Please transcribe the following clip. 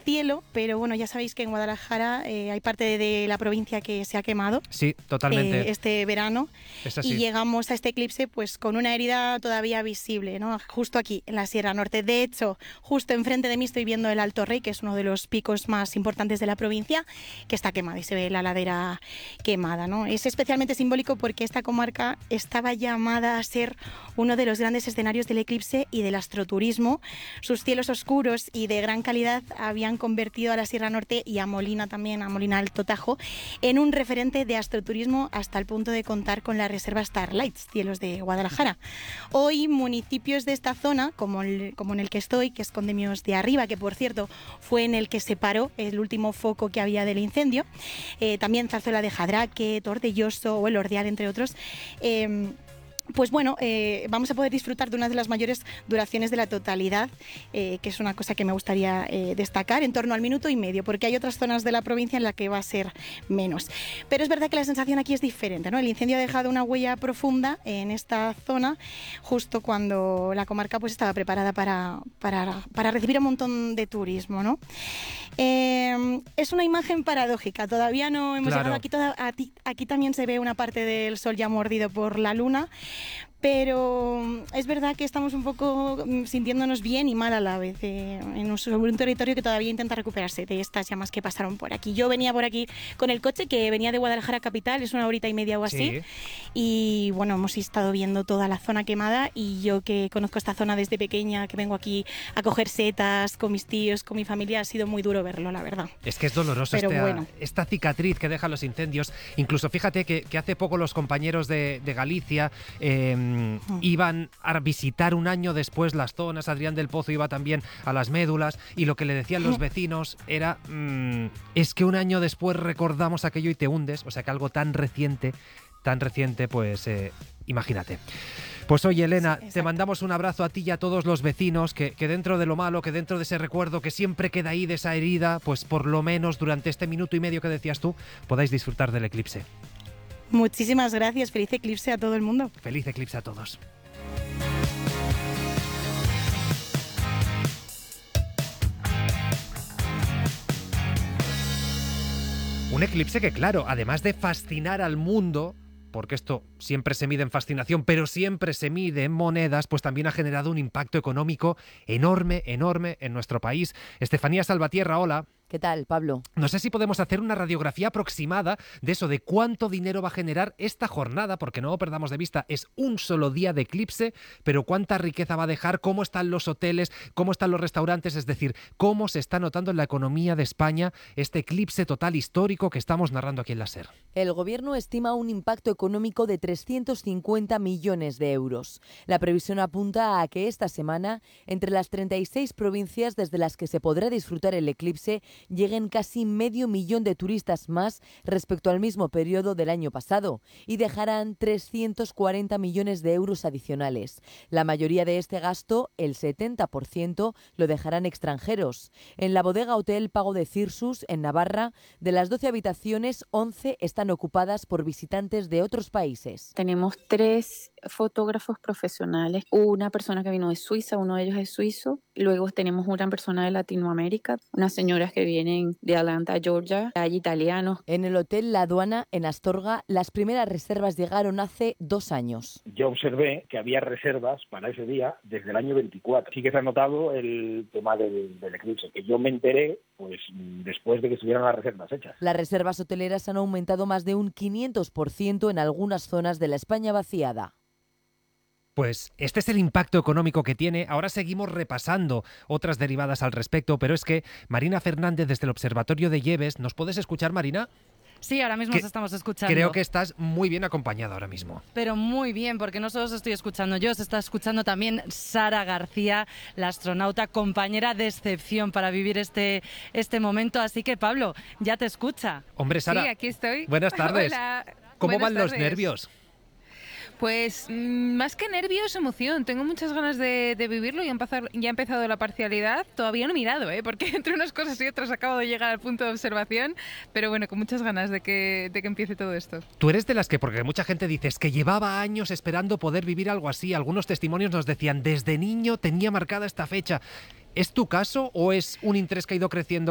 cielo, pero bueno, ya sabéis que en Guadalajara hay parte de la provincia que se ha quemado. Sí, totalmente. Este verano. Es así. Y llegamos a este eclipse pues con una herida todavía visible, ¿no? Justo aquí, en la Sierra Norte. De hecho, justo enfrente de mí estoy viendo el Alto Rey, que es uno de los picos más importantes de la provincia, que está quemado y se ve la ladera quemada, ¿no? Es especialmente simbólico porque esta comarca estaba llamada a ser uno de los grandes escenarios del eclipse y del astroturismo. Sus cielos oscuros y de gran calidad habían convertido a la Sierra Norte y a Molina también, a Molina Alto Tajo, en un referente de astroturismo hasta el punto de contar con la reserva Starlights, cielos de Guadalajara. Hoy municipios de esta zona, como en el que estoy, que es Condemios de Arriba, que por cierto fue en el que se paró el último foco que había del incendio, también Zarzuela de Jadraque, Tordelloso o El Ordial, entre otros, pues bueno, vamos a poder disfrutar de una de las mayores duraciones de la totalidad, que es una cosa que me gustaría destacar, en torno al minuto y medio, porque hay otras zonas de la provincia en la que va a ser menos. Pero es verdad que la sensación aquí es diferente, ¿no? El incendio ha dejado una huella profunda en esta zona, justo cuando la comarca pues estaba preparada para recibir un montón de turismo, ¿no? Es una imagen paradójica, todavía no hemos llegado aquí también se ve una parte del sol ya mordido por la luna, pero es verdad que estamos un poco sintiéndonos bien y mal a la vez sobre un territorio que todavía intenta recuperarse de estas llamas que pasaron por aquí. Yo venía por aquí con el coche que venía de Guadalajara capital, es una horita y media o así, sí. Y bueno, hemos estado viendo toda la zona quemada y yo que conozco esta zona desde pequeña, que vengo aquí a coger setas con mis tíos, con mi familia, ha sido muy duro verlo, la verdad. Es que es doloroso esta cicatriz que dejan los incendios. Incluso fíjate que hace poco los compañeros de Galicia iban a visitar un año después las zonas. Adrián del Pozo iba también a las Médulas y lo que le decían los vecinos era es que un año después recordamos aquello y te hundes. O sea que algo tan reciente pues imagínate. Pues oye, Elena, sí, te mandamos un abrazo a ti y a todos los vecinos, que dentro de lo malo, que dentro de ese recuerdo que siempre queda ahí de esa herida, pues por lo menos durante este minuto y medio que decías tú, podáis disfrutar del eclipse. Muchísimas gracias, feliz eclipse a todo el mundo. Feliz eclipse a todos. Un eclipse que, claro, además de fascinar al mundo, porque esto siempre se mide en fascinación, pero siempre se mide en monedas, pues también ha generado un impacto económico enorme en nuestro país. Estefanía Salvatierra, hola. ¿Qué tal, Pablo? No sé si podemos hacer una radiografía aproximada de eso, de cuánto dinero va a generar esta jornada, porque no perdamos de vista, es un solo día de eclipse, pero cuánta riqueza va a dejar, cómo están los hoteles, cómo están los restaurantes, es decir, cómo se está notando en la economía de España este eclipse total histórico que estamos narrando aquí en la SER. El gobierno estima un impacto económico de 350 millones de euros. La previsión apunta a que esta semana, entre las 36 provincias desde las que se podrá disfrutar el eclipse, lleguen casi 500.000 de turistas más respecto al mismo periodo del año pasado y dejarán 340 millones de euros adicionales. La mayoría de este gasto, el 70%, lo dejarán extranjeros. En la bodega Hotel Pago de Cirsus, en Navarra, de las 12 habitaciones, 11 están ocupadas por visitantes de otros países. Tenemos 3 fotógrafos profesionales, una persona que vino de Suiza, uno de ellos es suizo, luego tenemos una persona de Latinoamérica, unas señoras que vienen de Atlanta, Georgia, hay italianos. En el Hotel La Aduana, en Astorga, las primeras reservas llegaron hace 2 años. Yo observé que había reservas para ese día desde el año 24. Sí que se ha notado el tema del eclipse, que yo me enteré pues después de que estuvieran las reservas hechas. Las reservas hoteleras han aumentado más de un 500% en algunas zonas de la España vaciada. Pues este es el impacto económico que tiene. Ahora seguimos repasando otras derivadas al respecto, pero es que Marina Fernández desde el Observatorio de Lleves, ¿nos puedes escuchar, Marina? Sí, ahora mismo os estamos escuchando. Creo que estás muy bien acompañada ahora mismo. Pero muy bien, porque no solo os estoy escuchando yo, os está escuchando también Sara García, la astronauta, compañera de excepción para vivir este momento. Así que, Pablo, ya te escucha. Hombre, Sara. Sí, aquí estoy. Buenas tardes. Hola. ¿Cómo Buenas van los tardes. nervios? Pues más que nervios, emoción. Tengo muchas ganas de vivirlo. Ya ha empezado la parcialidad. Todavía no he mirado, porque entre unas cosas y otras acabo de llegar al punto de observación. Pero bueno, con muchas ganas de que empiece todo esto. Tú eres de las que, porque mucha gente dice, es que llevaba años esperando poder vivir algo así. Algunos testimonios nos decían, desde niño tenía marcada esta fecha. ¿Es tu caso o es un interés que ha ido creciendo